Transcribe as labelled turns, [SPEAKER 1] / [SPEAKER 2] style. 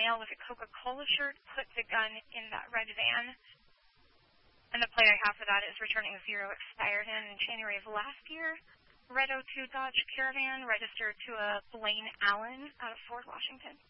[SPEAKER 1] male with a Coca-Cola shirt put the gun in that red van. And the plate I have for that is returning 0 expired in January of last year. Red 02 Dodge Caravan registered to a Blaine Allen out of Fort Washington.